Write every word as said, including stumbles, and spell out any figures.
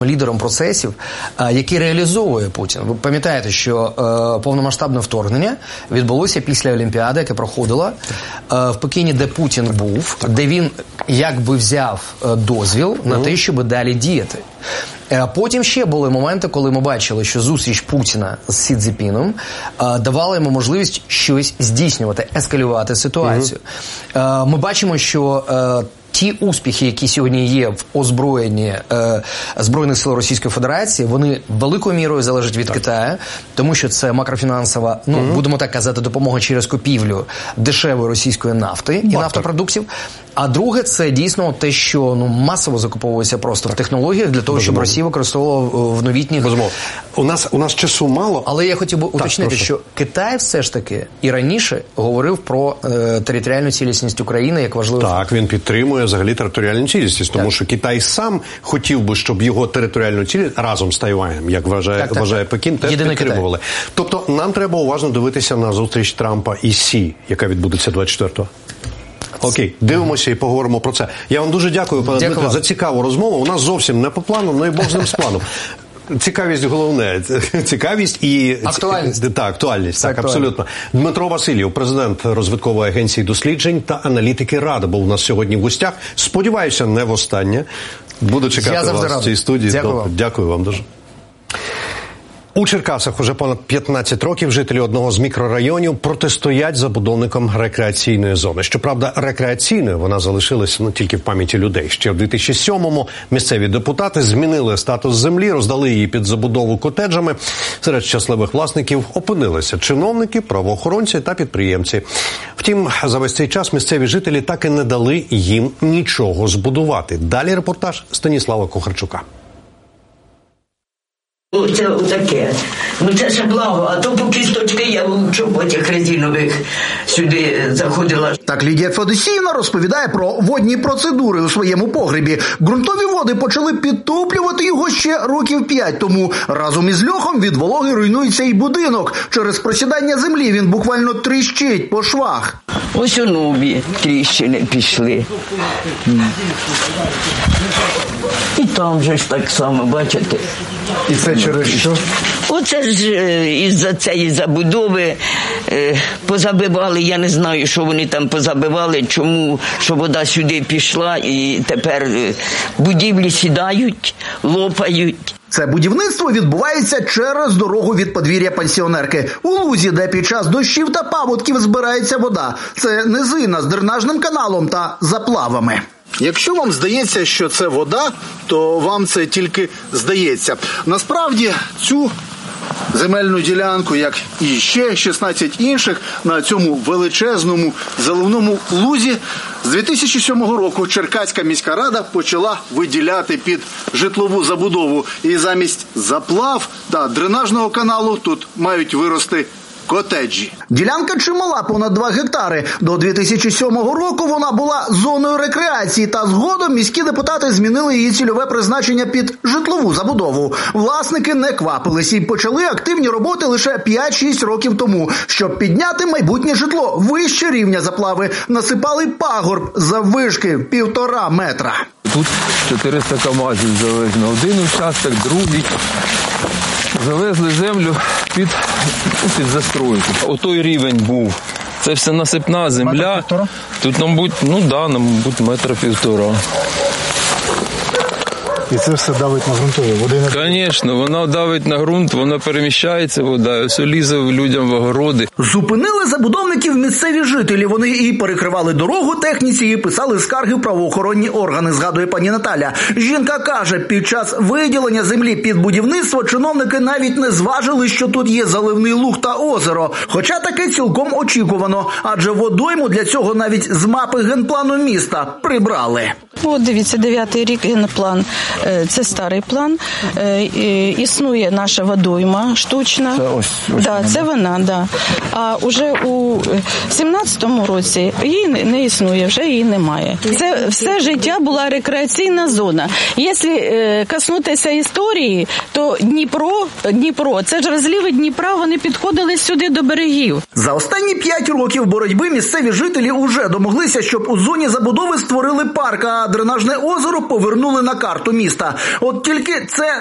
лідером процесів, які реалізовує Путін. Ви пам'ятаєте, що е, повномасштабне вторгнення відбулося після Олімпіади, яка проходила е, в Пекіні, де Путін був, де він якби взяв е, дозвіл на те, щоб далі діяти. Е, потім ще були моменти, коли ми бачили, що зустріч Путіна з Сі Цзіньпіном е, давала йому можливість щось здійснювати, ескалювати ситуацію. Е, ми бачимо, що е, ті успіхи, які сьогодні є в озброєнні е, Збройних сил Російської Федерації, вони великою мірою залежать від так. Китаю, тому що це макрофінансова, ну, угу. будемо так казати, допомога через купівлю дешевої російської нафти і Бак, нафтопродуктів. А друге, це дійсно те, що ну, масово закуповується просто так. в технологіях для того, Безумовно. щоб Росія використовувала в новітніх... Безумовно. У нас, у нас часу мало. Але я хотів би уточнити, що Китай все ж таки і раніше говорив про е, територіальну цілісність України як важливу. Так, він підтримує взагалі територіальну цілісність, тому так. що Китай сам хотів би, щоб його територіальну цілісність разом з Тайванем, як вважає, так, так, вважає так. Пекін, теж Єдиний підтримували. Китай. Тобто нам треба уважно дивитися на зустріч Трампа і Сі, яка відбудеться двадцять четвертого. Окей, дивимося і поговоримо про це. Я вам дуже дякую, пане Дмитре, за цікаву розмову. У нас зовсім не по плану, ну і Бог з ним з планом. Цікавість головне. Цікавість і... Актуальність. Так, актуальність, так, абсолютно. Дмитро Васильєв, президент розвиткової агенції досліджень та аналітики Рада, був у нас сьогодні в гостях. Сподіваюся, не востаннє. Буду чекати вас в цій студії. Дякую вам. Дякую вам дуже. У Черкасах уже понад п'ятнадцять років жителі одного з мікрорайонів протистоять забудовникам рекреаційної зони. Щоправда, рекреаційною вона залишилася ну, тільки в пам'яті людей. Ще в дві тисячі сьомому місцеві депутати змінили статус землі, роздали її під забудову котеджами. Серед щасливих власників опинилися чиновники, правоохоронці та підприємці. Втім, за весь цей час місцеві жителі так і не дали їм нічого збудувати. Далі репортаж Станіслава Кухарчука. Це отаке. Ну це ще благо, а то по кісточки я в чоботях резинових сюди заходила. Так Лідія Федосіївна розповідає про водні процедури у своєму погребі. Ґрунтові води почали підтоплювати його ще років п'ять тому. Разом із льохом від вологи руйнується і будинок. Через просідання землі він буквально тріщить по швах. Ось у нові тріщини пішли. І там же ж так само, бачите. І це через що? Оце ж із-за цієї забудови е, позабивали, я не знаю, що вони там позабивали, чому, що вода сюди пішла і тепер е, будівлі сідають, лопають. Це будівництво відбувається через дорогу від подвір'я пенсіонерки. У лузі, де під час дощів та паводків збирається вода. Це низина з дренажним каналом та заплавами. Якщо вам здається, що це вода, то вам це тільки здається. Насправді, цю земельну ділянку, як і ще шістнадцять інших, на цьому величезному заливному лузі, з дві тисячі сьомого року Черкаська міська рада почала виділяти під житлову забудову. І замість заплав та дренажного каналу тут мають вирости котеджі. Ділянка чимала, понад два гектари. До дві тисячі сьомого року вона була зоною рекреації, та згодом міські депутати змінили її цільове призначення під житлову забудову. Власники не квапились і почали активні роботи лише п'ять-шість років тому. Щоб підняти майбутнє житло вище рівня заплави, насипали пагорб заввишки півтора метра. Тут чотириста камазів завезено. Один участок, другий. Завезли землю під, під застройку. Отой рівень був. Це все насипна земля. Тут, мабуть, ну да, мабуть, метра півтора. І це все давить на ґрунтові води? Звісно, вона давить на ґрунт, вона переміщається, вода, все лізе людям в огороди. Зупинили забудовників місцеві жителі. Вони і перекривали дорогу техніці, і писали скарги в правоохоронні органи, згадує пані Наталя. Жінка каже, під час виділення землі під будівництво чиновники навіть не зважили, що тут є заливний луг та озеро. Хоча таке цілком очікувано, адже водойму для цього навіть з мапи генплану міста прибрали. От дивіться, дев'ятий рік генплан. Це старий план. Існує наша водойма штучна. Це ось, ось да, це вона, да. А вже у сімнадцятому році її не існує, вже її немає. Це все життя була рекреаційна зона. Якщо коснутися історії, то Дніпро, Дніпро, це ж розливи Дніпра, вони підходили сюди до берегів. За останні п'ять років боротьби місцеві жителі уже домоглися, щоб у зоні забудови створили парк, а дренажне озеро повернули на карту міста. От тільки це